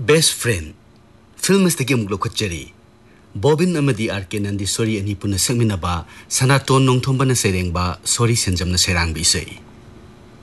Best Friend film astagi amuk lokachari Bobin amadi RK Nandi Sori ani puna sakminaba Sanaton Nongthomba na serengba Sori Senjam na serang bisai